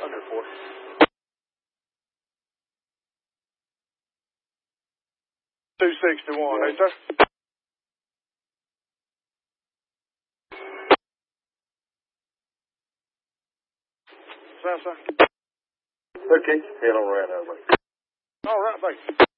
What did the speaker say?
under 4. 261, right, sir? Sir. Okay, handle ran over. All right, thank you.